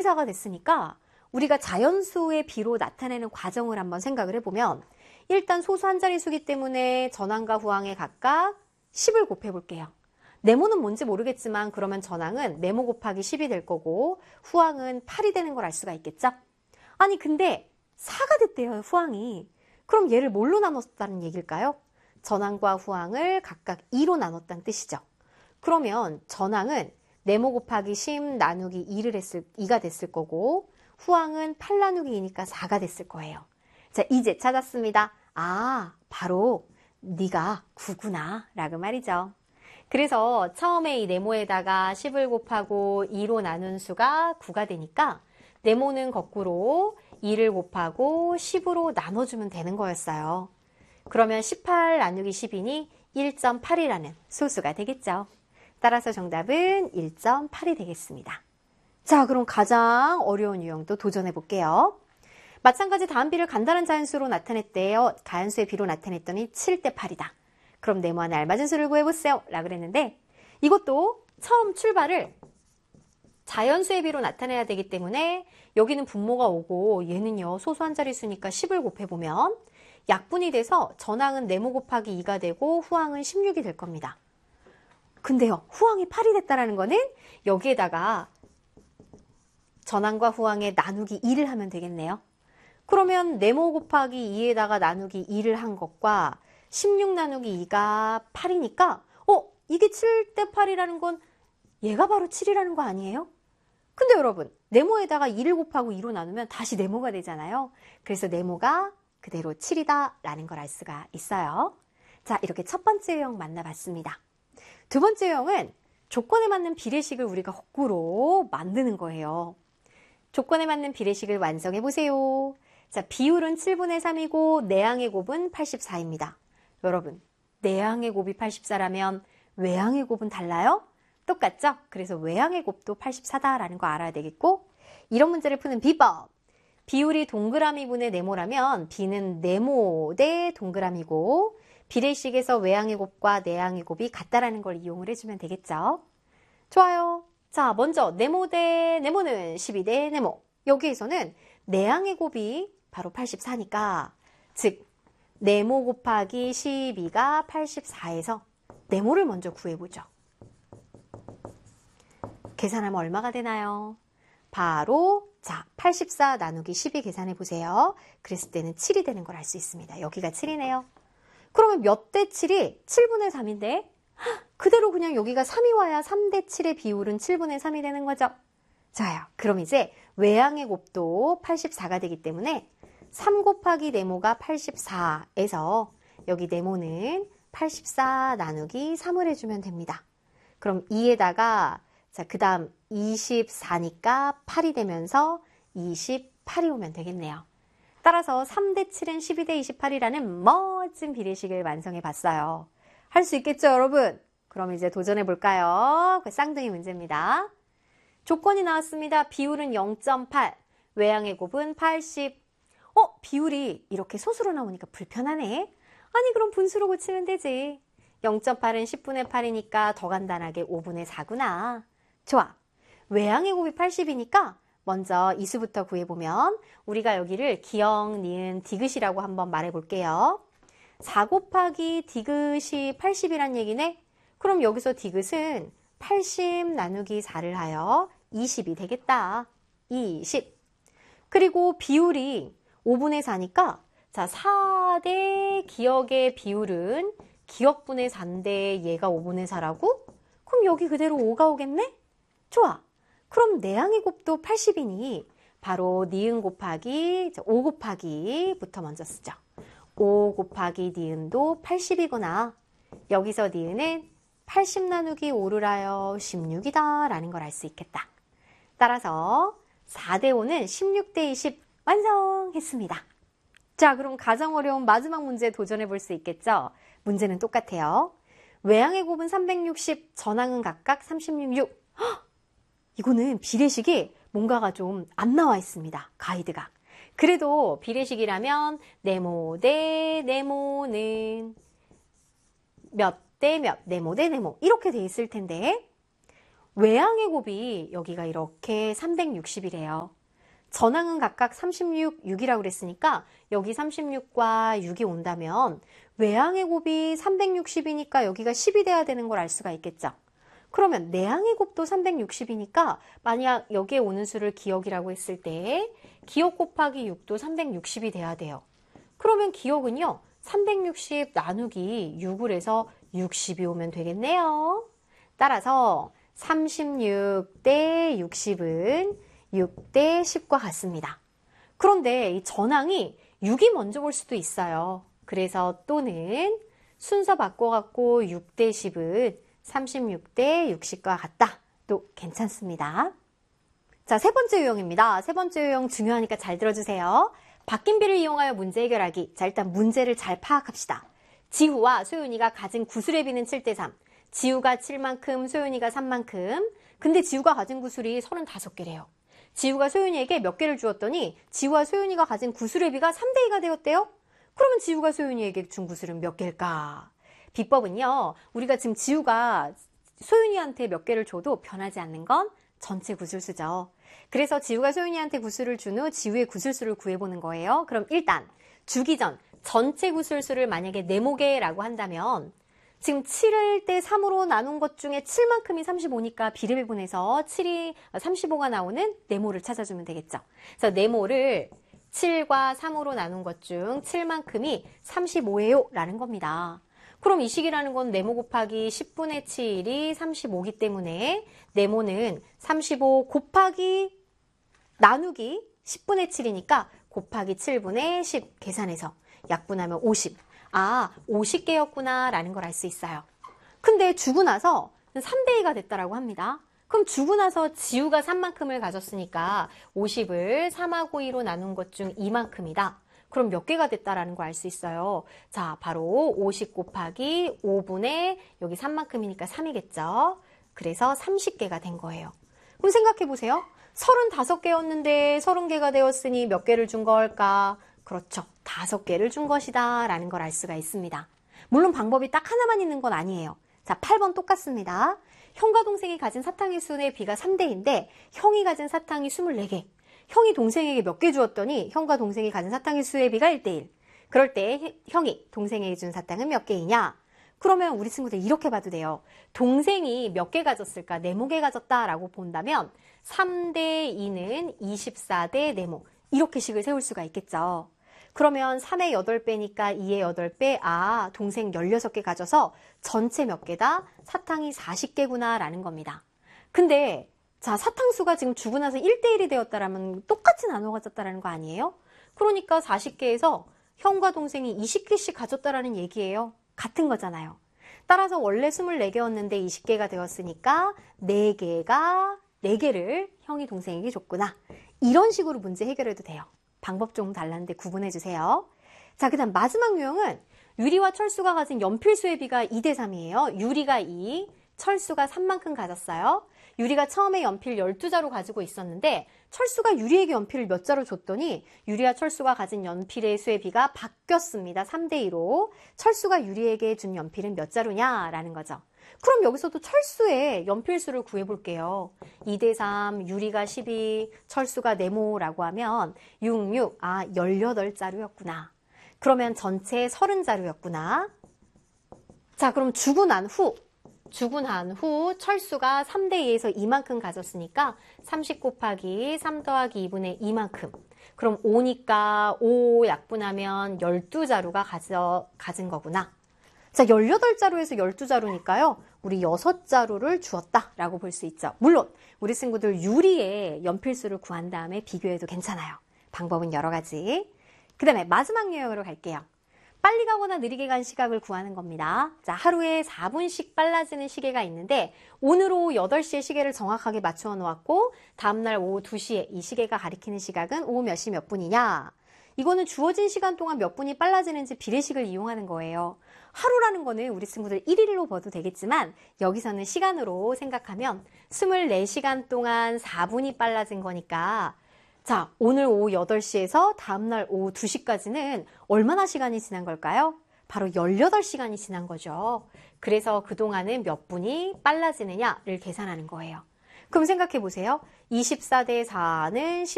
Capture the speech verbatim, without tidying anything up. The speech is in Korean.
분자가 됐으니까 우리가 자연수의 비로 나타내는 과정을 한번 생각을 해보면 일단 소수 한 자릿수기 때문에 전항과 후항에 각각 십을 곱해볼게요. 네모는 뭔지 모르겠지만 그러면 전항은 네모 곱하기 십이 될 거고 후항은 팔이 되는 걸 알 수가 있겠죠? 아니 근데 사가 됐대요, 후항이. 그럼 얘를 뭘로 나눴다는 얘기일까요? 전항과 후항을 각각 이로 나눴다는 뜻이죠. 그러면 전항은 네모 곱하기 십 나누기 이를 했을, 이가 됐을 거고 후항은 팔 나누기 이니까 사가 됐을 거예요. 자, 이제 찾았습니다. 아, 바로 네가 구구나 라고 말이죠. 그래서 처음에 이 네모에다가 십을 곱하고 이로 나눈 수가 구가 되니까 네모는 거꾸로 이를 곱하고 십으로 나눠주면 되는 거였어요. 그러면 십팔 나누기 십이니 일 점 팔이라는 소수가 되겠죠. 따라서 정답은 일 점 팔이 되겠습니다. 자, 그럼 가장 어려운 유형도 도전해 볼게요. 마찬가지 다음 비를 간단한 자연수로 나타냈대요. 가연수의 비로 나타냈더니 칠 대 팔이다. 그럼 네모 안에 알맞은 수를 구해보세요 라고 그랬는데 이것도 처음 출발을 자연수의 비로 나타내야 되기 때문에 여기는 분모가 오고 얘는요 소수 한 자릿수니까 십을 곱해보면 약분이 돼서 전항은 네모 곱하기 이가 되고 후항은 십육이 될 겁니다. 근데요 후항이 팔이 됐다는 거는 여기에다가 전항과 후항의 나누기 이를 하면 되겠네요. 그러면 네모 곱하기 이에다가 나누기 이를 한 것과 십육 나누기 이가 팔이니까 어? 이게 칠 대 팔이라는 건 얘가 바로 칠이라는 거 아니에요? 근데 여러분 네모에다가 이를 곱하고 이로 나누면 다시 네모가 되잖아요. 그래서 네모가 그대로 칠이다 라는 걸 알 수가 있어요. 자, 이렇게 첫 번째 유형 만나봤습니다. 두 번째 유형은 조건에 맞는 비례식을 우리가 거꾸로 만드는 거예요. 조건에 맞는 비례식을 완성해 보세요. 자, 비율은 칠분의 삼이고 내항의 곱은 팔십사입니다. 여러분, 내항의 곱이 팔십사라면 외항의 곱은 달라요? 똑같죠? 그래서 외항의 곱도 팔십사다라는 거 알아야 되겠고 이런 문제를 푸는 비법. 비율이 동그라미 분의 네모라면 비는 네모 대 동그라미고 비례식에서 외항의 곱과 내항의 곱이 같다라는 걸 이용을 해주면 되겠죠? 좋아요. 자, 먼저 네모 대 네모는 십이 대 네모. 여기에서는 내항의 곱이 바로 팔십사니까 즉 네모 곱하기 십이가 팔십사에서 네모를 먼저 구해보죠. 계산하면 얼마가 되나요? 바로 자 팔십사 나누기 십이 계산해 보세요. 그랬을 때는 칠이 되는 걸 알 수 있습니다. 여기가 칠이네요. 그러면 몇 대 칠이 칠분의 삼인데 그대로 그냥 여기가 삼이 와야 삼 대 칠의 비율은 칠분의 삼이 되는 거죠. 자요. 그럼 이제 외항의 곱도 팔십사가 되기 때문에 삼 곱하기 네모가 팔십사에서 여기 네모는 팔십사 나누기 삼을 해주면 됩니다. 그럼 이에다가 자, 그 다음 이십사니까 팔이 되면서 이십팔이 오면 되겠네요. 따라서 삼 대 칠은 십이 대 이십팔이라는 멋진 비례식을 완성해 봤어요. 할 수 있겠죠, 여러분? 그럼 이제 도전해 볼까요? 그 쌍둥이 문제입니다. 조건이 나왔습니다. 비율은 영 점 팔, 외항의 곱은 팔십. 어? 비율이 이렇게 소수로 나오니까 불편하네. 아니 그럼 분수로 고치면 되지. 영 점 팔은 십분의 팔이니까 더 간단하게 오분의 사구나. 좋아. 외항의 곱이 팔십이니까 먼저 이수부터 구해보면 우리가 여기를 기역, 니은, 디귿이라고 한번 말해볼게요. 사 곱하기 디귿이 팔십이란 얘기네. 그럼 여기서 디귿은 팔십 나누기 사를 하여 이십이 되겠다. 이십. 그리고 비율이 오분의 사니까 자, 사 대 기역의 비율은 기역분의 사인데 얘가 오분의 사라고? 그럼 여기 그대로 오가 오겠네? 좋아. 그럼 내항의 곱도 팔십이니 바로 니은 곱하기 오 곱하기부터 먼저 쓰죠. 오 곱하기 니은도 팔십이구나. 여기서 니은은 팔십 나누기 오를 하여 십육이다 라는 걸 알 수 있겠다. 따라서 사 대 오는 십육 대 이십 완성했습니다. 자, 그럼 가장 어려운 마지막 문제 도전해 볼 수 있겠죠? 문제는 똑같아요. 외항의 곱은 삼백육십, 전항은 각각 삼십육. 헉! 이거는 비례식이 뭔가가 좀 안 나와 있습니다. 가이드가. 그래도 비례식이라면 네모 대 네모는 몇 대 몇, 네모 대 네모 이렇게 돼 있을 텐데 외항의 곱이 여기가 이렇게 삼백육십이래요. 전항은 각각 삼십육, 육이라고 그랬으니까 여기 삼십육과 육이 온다면 외항의 곱이 삼백육십이니까 여기가 십이 돼야 되는 걸 알 수가 있겠죠. 그러면 내항의 곱도 삼백육십이니까 만약 여기에 오는 수를 기억이라고 했을 때 기억 곱하기 육도 삼백육십이 돼야 돼요. 그러면 기억은요, 삼백육십 나누기 육을 해서 육십이 오면 되겠네요. 따라서 삼십육 대 육십은 육 대 십과 같습니다. 그런데 이 전항이 육이 먼저 올 수도 있어요. 그래서 또는 순서 바꿔갖고 육 대 십은 삼십육 대 육십과 같다. 또 괜찮습니다. 자, 세 번째 유형입니다. 세 번째 유형 중요하니까 잘 들어주세요. 바뀐 비를 이용하여 문제 해결하기. 자, 일단 문제를 잘 파악합시다. 지우와 소윤이가 가진 구술의 비는 칠 대 삼. 지우가 칠만큼, 소윤이가 삼만큼. 근데 지우가 가진 구술이 서른다섯 개래요. 지우가 소윤이에게 몇 개를 주었더니 지우와 소윤이가 가진 구술의 비가 삼 대 이가 되었대요. 그러면 지우가 소윤이에게 준 구술은 몇 개일까? 비법은요, 우리가 지금 지우가 소윤이한테 몇 개를 줘도 변하지 않는 건 전체 구술수죠. 그래서 지우가 소윤이한테 구술을 준 후 지우의 구술수를 구해보는 거예요. 그럼 일단 주기 전 전체 구술수를 만약에 네모개라고 한다면 지금 칠 대 삼으로 나눈 것 중에 칠만큼이 삼십오니까 비례배분해서 칠이 삼십오가 나오는 네모를 찾아주면 되겠죠. 그래서 네모를 칠과 삼으로 나눈 것 중 칠만큼이 삼십오예요 라는 겁니다. 그럼 이 식이라는 건 네모 곱하기 십분의 칠이 삼십오이기 때문에 네모는 삼십오 곱하기 나누기 십분의 칠이니까 곱하기 칠분의 십 계산해서 약분하면 오십. 아, 오십 개였구나 라는 걸 알 수 있어요. 근데 주고 나서 삼 대 이가 됐다라고 합니다. 그럼 주고 나서 지우가 삼만큼을 가졌으니까 오십을 삼하고 이로 나눈 것 중 이만큼이다. 그럼 몇 개가 됐다라는 걸 알 수 있어요. 자, 바로 오십 곱하기 오분의 여기 삼만큼이니까 삼이겠죠. 그래서 삼십 개가 된 거예요. 그럼 생각해 보세요. 서른다섯 개였는데 서른 개가 되었으니 몇 개를 준 걸까? 그렇죠. 다섯 개를 준 것이다 라는 걸 알 수가 있습니다. 물론 방법이 딱 하나만 있는 건 아니에요. 자, 팔 번 똑같습니다. 형과 동생이 가진 사탕의 수의 비가 삼 대인데 형이 가진 사탕이 이십사 개. 형이 동생에게 몇 개 주었더니 형과 동생이 가진 사탕의 수의 비가 일 대 일. 그럴 때 형이 동생에게 준 사탕은 몇 개이냐? 그러면 우리 친구들 이렇게 봐도 돼요. 동생이 몇 개 가졌을까? 네모 개 가졌다라고 본다면 삼 대 이는 이십사 대 네모. 이렇게 식을 세울 수가 있겠죠. 그러면 삼의 여덟 배니까 이의 여덟 배, 아, 동생 열여섯 개 가져서 전체 몇 개다? 사탕이 사십 개구나 라는 겁니다. 근데 자, 사탕수가 지금 주고 나서 일 대 일이 되었다라면 똑같이 나눠 가졌다라는 거 아니에요? 그러니까 사십 개에서 형과 동생이 이십 개씩 가졌다라는 얘기예요. 같은 거잖아요. 따라서 원래 이십사 개였는데 이십 개가 되었으니까 네 개가 네 개를 형이 동생에게 줬구나. 이런 식으로 문제 해결해도 돼요. 방법 조금 달랐는데 구분해 주세요. 자, 그 다음 마지막 유형은 유리와 철수가 가진 연필수의 비가 이 대 삼이에요. 유리가 이, 철수가 삼만큼 가졌어요. 유리가 처음에 연필 열두 자루 가지고 있었는데 철수가 유리에게 연필을 몇 자루 줬더니 유리와 철수가 가진 연필의 수의 비가 바뀌었습니다. 삼 대 이로. 철수가 유리에게 준 연필은 몇 자루냐라는 거죠. 그럼 여기서도 철수의 연필수를 구해볼게요. 이 대 삼, 유리가 십이, 철수가 네모라고 하면 육, 육, 아, 열여덟 자루였구나. 그러면 전체 서른 자루였구나. 자, 그럼 주고 난 후, 주고 난 후 철수가 삼 대 이에서 이만큼 가졌으니까 삼십 곱하기 삼 더하기 이분의 이만큼. 그럼 오니까 오 약분하면 열두 자루가 가져, 가진 거구나. 자, 열여덟 자루에서 열두 자루니까요. 우리 여섯 자루를 주었다라고 볼 수 있죠. 물론 우리 친구들 유리의 연필수를 구한 다음에 비교해도 괜찮아요. 방법은 여러 가지. 그 다음에 마지막 유형으로 갈게요. 빨리 가거나 느리게 간 시각을 구하는 겁니다. 자, 하루에 사 분씩 빨라지는 시계가 있는데 오늘 오후 여덟 시에 시계를 정확하게 맞추어 놓았고 다음날 오후 두 시에 이 시계가 가리키는 시각은 오후 몇 시 몇 분이냐? 이거는 주어진 시간 동안 몇 분이 빨라지는지 비례식을 이용하는 거예요. 하루라는 거는 우리 친구들 일 일로 봐도 되겠지만 여기서는 시간으로 생각하면 이십사 시간 동안 사 분이 빨라진 거니까 자, 오늘 오후 여덟 시에서 다음날 오후 두 시까지는 얼마나 시간이 지난 걸까요? 바로 열여덟 시간이 지난 거죠. 그래서 그동안은 몇 분이 빨라지느냐를 계산하는 거예요. 그럼 생각해 보세요. 이십사 대 사는